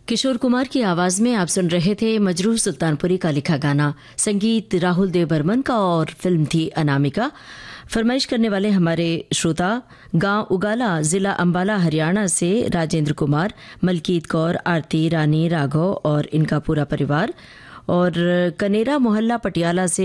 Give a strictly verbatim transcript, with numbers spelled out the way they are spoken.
किशोर कुमार की आवाज में आप सुन रहे थे मजरूह सुल्तानपुरी का लिखा गाना। संगीत राहुल देव बर्मन का और फिल्म थी अनामिका। फरमाइश करने वाले हमारे श्रोता गांव उगाला, जिला अंबाला, हरियाणा से राजेंद्र कुमार, मलकीत कौर, आरती, रानी, राघव और इनका पूरा परिवार, और कनेरा मोहल्ला पटियाला से